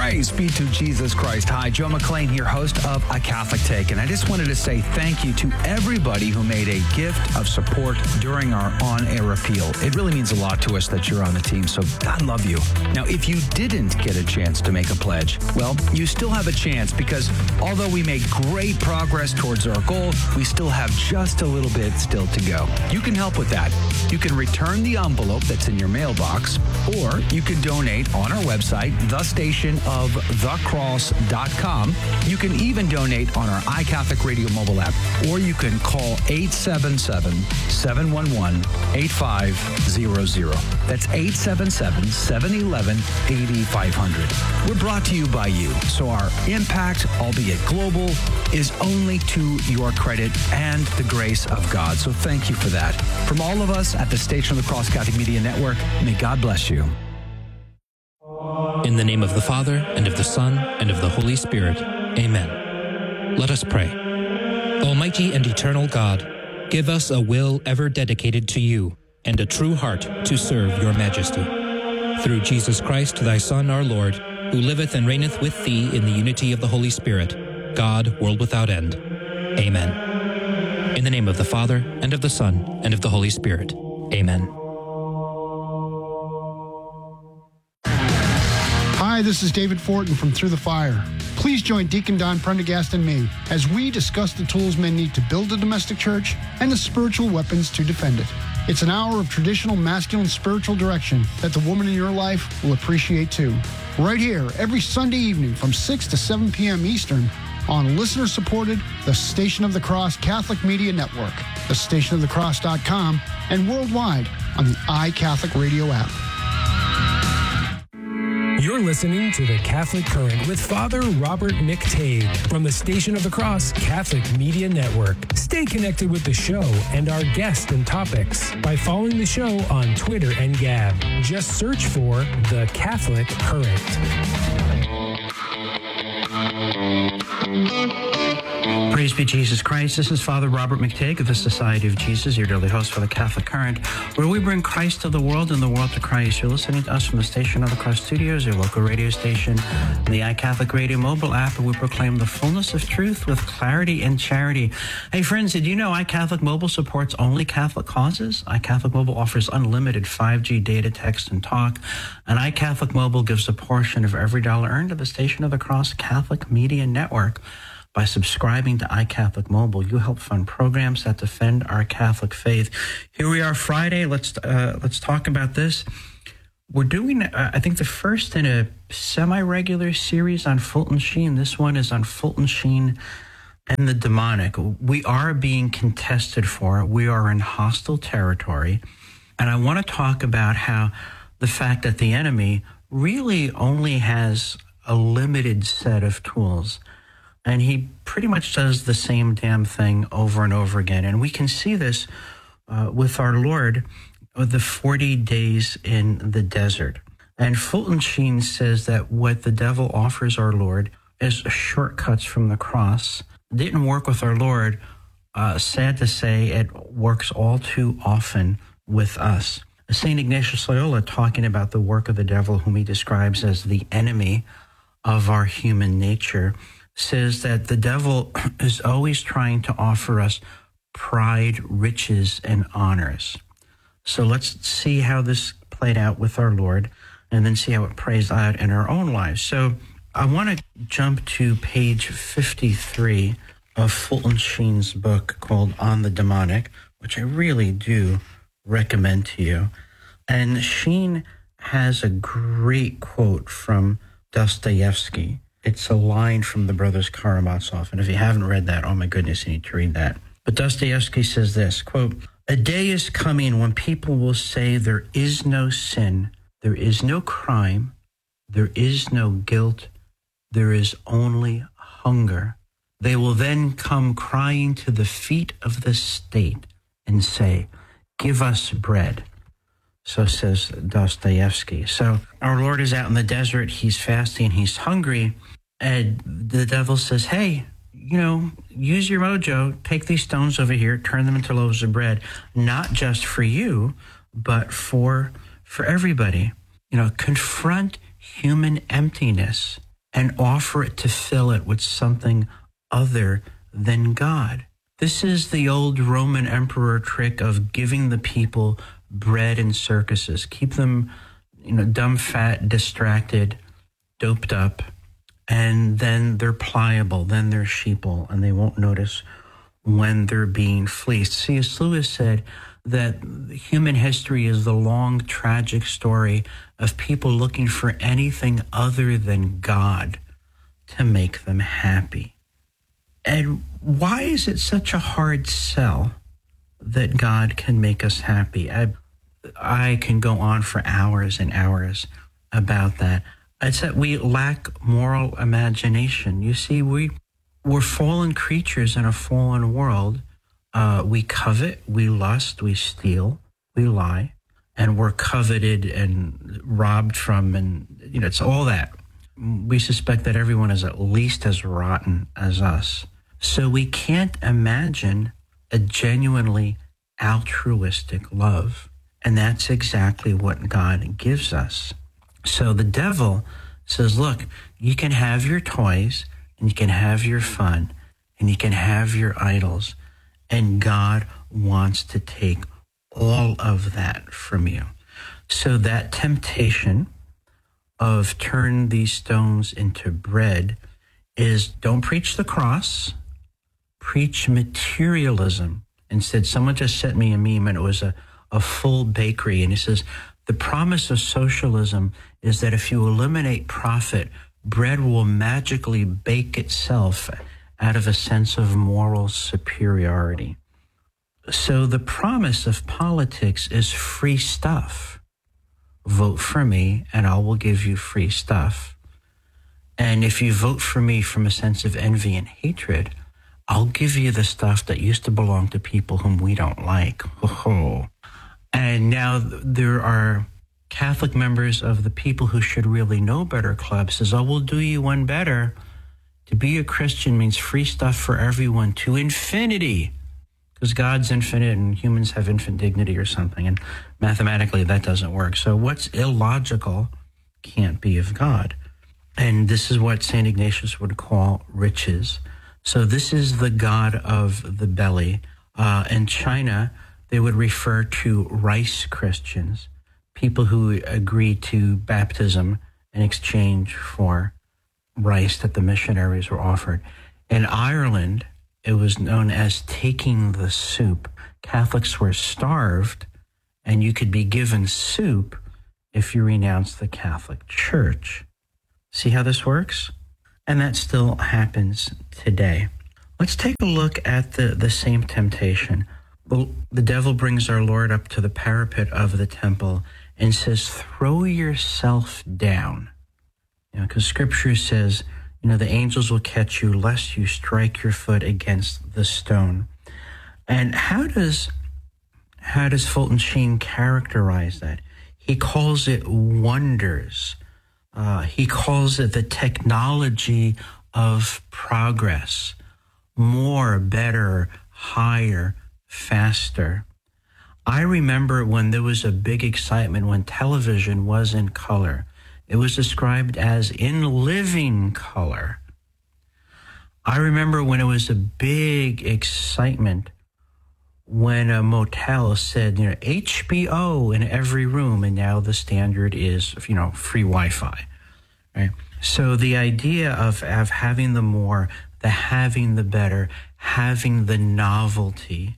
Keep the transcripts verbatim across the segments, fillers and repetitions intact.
Praise be to Jesus Christ. Hi, Joe McClain here, host of A Catholic Take. And I just wanted to say thank you to everybody who made a gift of support during our on-air appeal. It really means a lot to us that you're on the team, so God love you. Now, if you didn't get a chance to make a pledge, well, you still have a chance because although we made great progress towards our goal, we still have just a little bit still to go. You can help with that. You can return the envelope that's in your mailbox, or you can donate on our website, the station of the cross dot com. You can even donate on our iCatholic Radio mobile app, or you can call eight seven seven, seven one one, eight five zero zero. That's eight seven seven, seven one one, eight five zero zero. We're brought to you by you, so our impact, albeit global, is only to your credit and the grace of God. So thank you for that. From all of us at the Station of the Cross Catholic Media Network, may God bless you. In the name of the Father, and of the Son, and of the Holy Spirit. Amen. Let us pray. Almighty and eternal God, give us a will ever dedicated to you, and a true heart to serve your majesty. Through Jesus Christ, thy Son, our Lord, who liveth and reigneth with thee in the unity of the Holy Spirit, God, world without end. Amen. In the name of the Father, and of the Son, and of the Holy Spirit. Amen. Hi, this is David Fortin from Through the Fire. Please join Deacon Don Prendergast and me as we discuss the tools men need to build a domestic church and the spiritual weapons to defend it. It's an hour of traditional masculine spiritual direction that the woman in your life will appreciate too. Right here, every Sunday evening from six to seven p.m. Eastern on listener-supported The Station of the Cross Catholic Media Network, the station of the cross dot com, and worldwide on the iCatholic Radio app. You're listening to The Catholic Current with Father Robert McTague from the Station of the Cross Catholic Media Network. Stay connected with the show and our guests and topics by following the show on Twitter and Gab. Just search for The Catholic Current. Praise be Jesus Christ. This is Father Robert McTague of the Society of Jesus, your daily host for the Catholic Current, where we bring Christ to the world and the world to Christ. You're listening to us from the Station of the Cross Studios, your local radio station, the iCatholic Radio mobile app, where we proclaim the fullness of truth with clarity and charity. Hey friends, did you know iCatholic Mobile supports only Catholic causes? iCatholic Mobile offers unlimited five G data, text, and talk, and iCatholic Mobile gives a portion of every dollar earned to the Station of the Cross Catholic Media Network. By subscribing to iCatholic Mobile, you help fund programs that defend our Catholic faith. Here we are Friday. Let's uh, let's talk about this. We're doing, uh, I think, the first in a semi-regular series on Fulton Sheen. This one is on Fulton Sheen and the demonic. We are being contested for it. We are in hostile territory. And I want to talk about how the fact that the enemy really only has a limited set of tools. And he pretty much does the same damn thing over and over again. And we can see this uh, with our Lord, uh, the forty days in the desert. And Fulton Sheen says that what the devil offers our Lord is shortcuts from the cross. Didn't work with our Lord. Uh, sad to say, it works all too often with us. Saint Ignatius Loyola, talking about the work of the devil, whom he describes as the enemy of our human nature, says that the devil is always trying to offer us pride, riches, and honors. So let's see how this played out with our Lord, and then see how it plays out in our own lives. So I want to jump to page fifty-three of Fulton Sheen's book called On the Demonic, which I really do recommend to you. And Sheen has a great quote from Dostoevsky. It's a line from the Brothers Karamazov. And if you haven't read that, oh my goodness, you need to read that. But Dostoevsky says this, quote, "A day is coming when people will say there is no sin, there is no crime, there is no guilt, there is only hunger. They will then come crying to the feet of the state and say, 'Give us bread.'" So says Dostoevsky. So our Lord is out in the desert. He's fasting. He's hungry. And the devil says, hey, you know, use your mojo. Take these stones over here. Turn them into loaves of bread. Not just for you, but for, for everybody. You know, confront human emptiness and offer it to fill it with something other than God. This is the old Roman emperor trick of giving the people bread and circuses. Keep them, you know, dumb, fat, distracted, doped up, and then they're pliable, then they're sheeple, and they won't notice when they're being fleeced. C S. Lewis said that human history is the long, tragic story of people looking for anything other than God to make them happy. And why is it such a hard sell that God can make us happy? I, I can go on for hours and hours about that. It's that we lack moral imagination. You see, we, we're fallen creatures in a fallen world. Uh, we covet, we lust, we steal, we lie, and we're coveted and robbed from, and, you know, it's all that. We suspect that everyone is at least as rotten as us. So we can't imagine a genuinely altruistic love. And that's exactly what God gives us. So the devil says, look, you can have your toys, and you can have your fun, and you can have your idols, and God wants to take all of that from you. So that temptation of turn these stones into bread is don't preach the cross, preach materialism. Instead, someone just sent me a meme, and it was a, a full bakery, and he says, the promise of socialism is that if you eliminate profit, bread will magically bake itself out of a sense of moral superiority. So the promise of politics is free stuff. Vote for me, and I will give you free stuff. And if you vote for me from a sense of envy and hatred, I'll give you the stuff that used to belong to people whom we don't like. Oh. And now there are Catholic members of the People Who Should Really Know Better club says, oh, we'll do you one better. To be a Christian means free stuff for everyone to infinity, because God's infinite and humans have infinite dignity or something. And mathematically, that doesn't work. So what's illogical can't be of God. And this is what Saint Ignatius would call riches. So this is the God of the belly. Uh, in China, they would refer to rice Christians, people who agree to baptism in exchange for rice that the missionaries were offered. In Ireland, it was known as taking the soup. Catholics were starved, and you could be given soup if you renounced the Catholic Church. See how this works? And that still happens today. Let's take a look at the, the same temptation. The, the devil brings our Lord up to the parapet of the temple and says, throw yourself down. You know, because Scripture says, you know, the angels will catch you lest you strike your foot against the stone. And how does, how does Fulton Sheen characterize that? He calls it wonders. Uh, he calls it the technology of progress. More, better, higher, faster. I remember when there was a big excitement when television was in color. It was described as in living color. I remember when it was a big excitement when a motel said, you know, H B O in every room, and now the standard is, you know, free Wi-Fi, right? So the idea of, of having the more, the having the better, having the novelty,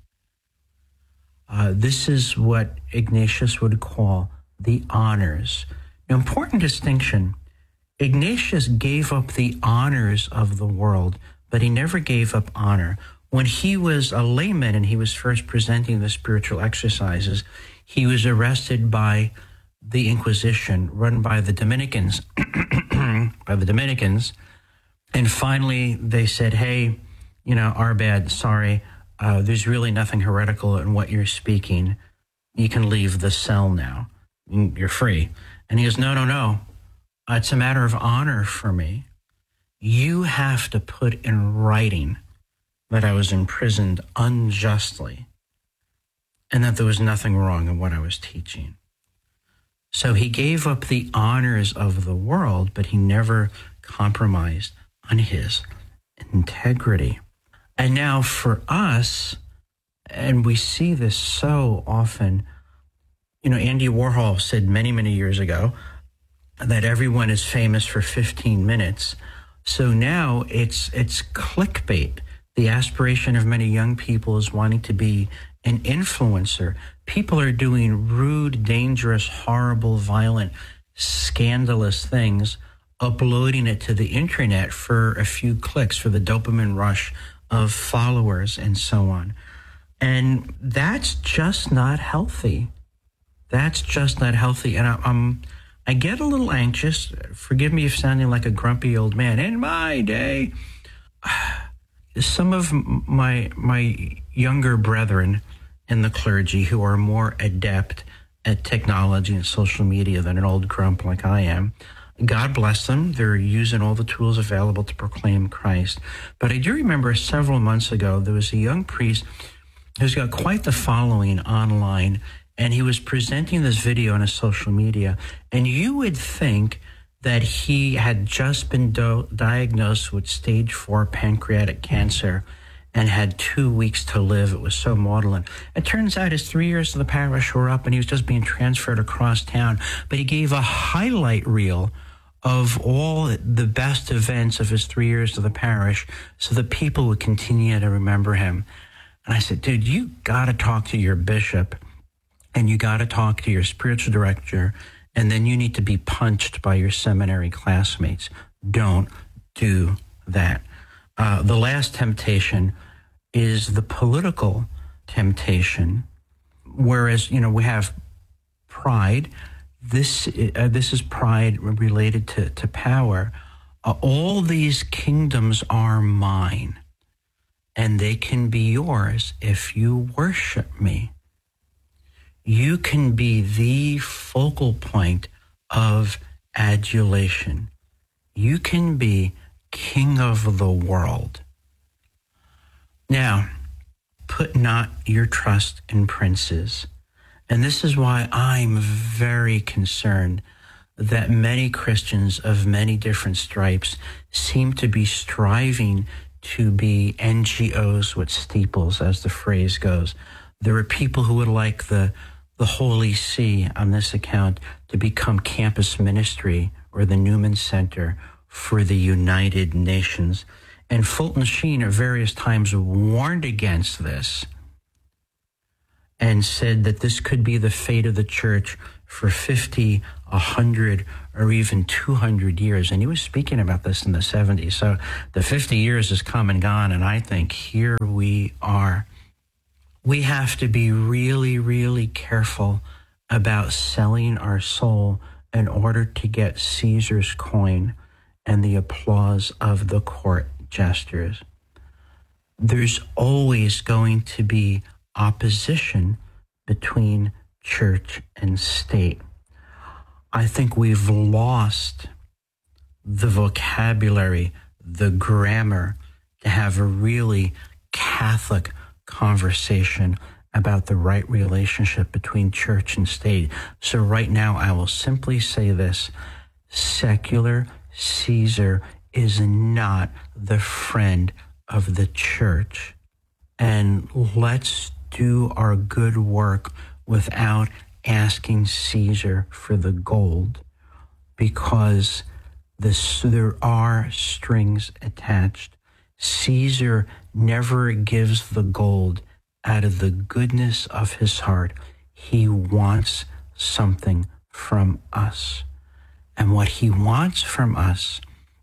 uh, this is what Ignatius would call the honors. An important distinction, Ignatius gave up the honors of the world, but he never gave up honor. When he was a layman and he was first presenting the spiritual exercises, he was arrested by the Inquisition, run by the Dominicans, by the Dominicans. And finally they said, hey, you know, our bad, sorry, uh, there's really nothing heretical in what you're speaking. You can leave the cell now. You're free. And he goes, no, no, no. It's a matter of honor for me. You have to put in writing that I was imprisoned unjustly and that there was nothing wrong in what I was teaching. So he gave up the honors of the world, but he never compromised on his integrity. And now for us, and we see this so often, you know, Andy Warhol said many, many years ago that everyone is famous for fifteen minutes. So now it's it's clickbait. The aspiration of many young people is wanting to be an influencer. People are doing rude, dangerous, horrible, violent, scandalous things, uploading it to the internet for a few clicks, for the dopamine rush of followers and so on. And that's just not healthy. That's just not healthy. And I, I'm, I get a little anxious. Forgive me if sounding like a grumpy old man. In my day, some of my my younger brethren in the clergy who are more adept at technology and social media than an old grump like I am, God bless them. They're using all the tools available to proclaim Christ. But I do remember several months ago, there was a young priest who's got quite the following online, and he was presenting this video on his social media. And you would think that he had just been do- diagnosed with stage four pancreatic cancer and had two weeks to live. It was so maudlin. It turns out his three years of the parish were up and he was just being transferred across town. But he gave a highlight reel of all the best events of his three years of the parish so that people would continue to remember him. And I said, dude, you got to talk to your bishop and you got to talk to your spiritual director, and then you need to be punched by your seminary classmates. Don't do that. Uh, the last temptation is the political temptation, whereas, you know, we have pride. This uh, this is pride related to, to power. Uh, all these kingdoms are mine, and they can be yours if you worship me. You can be the focal point of adulation. You can be king of the world. Now, put not your trust in princes. And this is why I'm very concerned that many Christians of many different stripes seem to be striving to be N G Os with steeples, as the phrase goes. There are people who would like the, the Holy See on this account to become campus ministry or the Newman Center for the United Nations. And Fulton Sheen at various times warned against this and said that this could be the fate of the church for fifty, one hundred, or even two hundred years. And he was speaking about this in the seventies. So the fifty years has come and gone, and I think here we are. We have to be really, really careful about selling our soul in order to get Caesar's coin and the applause of the court jesters. There's always going to be opposition between church and state. I think we've lost the vocabulary, the grammar to have a really Catholic conversation about the right relationship between church and state. So right now I will simply say this: secular Caesar is not the friend of the church. And let's do our good work without asking Caesar for the gold, because this, there are strings attached. Caesar never gives the gold out of the goodness of his heart. He wants something from us. And what he wants from us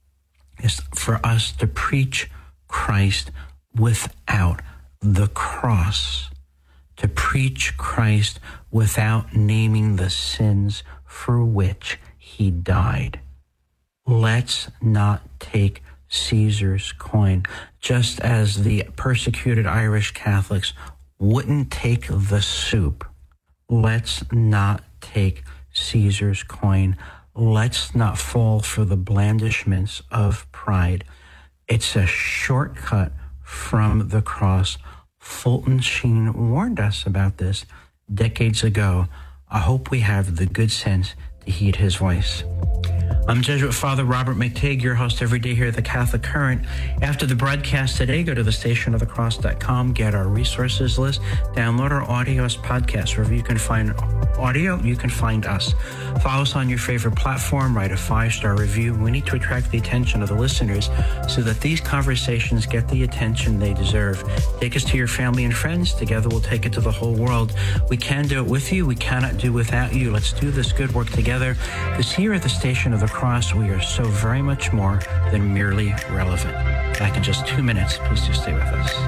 is for us to preach Christ without the cross, to preach Christ without naming the sins for which he died. Let's not take Caesar's coin, just as the persecuted Irish Catholics wouldn't take the soup. Let's not take Caesar's coin. Let's not fall for the blandishments of pride. It's a shortcut from the cross. Fulton Sheen warned us about this decades ago. I hope we have the good sense to heed his voice. I'm Jesuit Father Robert McTague, your host every day here at the Catholic Current. After the broadcast today, go to the station of the cross dot com, get our resources list, download our audio as podcasts. Wherever you can find audio, you can find us. Follow us on your favorite platform, write a five-star review. We need to attract the attention of the listeners so that these conversations get the attention they deserve. Take us to your family and friends. Together we'll take it to the whole world. We can do it with you. We cannot do without you. Let's do this good work together, because here at the Station of the Cross, we are so very much more than merely relevant. Back in just two minutes. Please do stay with us.